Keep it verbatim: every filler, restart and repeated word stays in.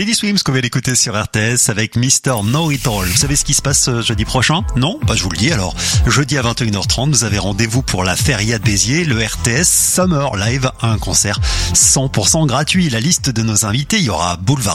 Teddy Swims qu'on vient d'écouter sur R T S avec mister Know It All. Vous savez ce qui se passe jeudi prochain? Non? Bah je vous le dis alors. Jeudi à vingt et une heures trente, vous avez rendez-vous pour la Feria de Béziers, le R T S Summer Live, un concert cent pour cent gratuit. La liste de nos invités, il y aura Boulevard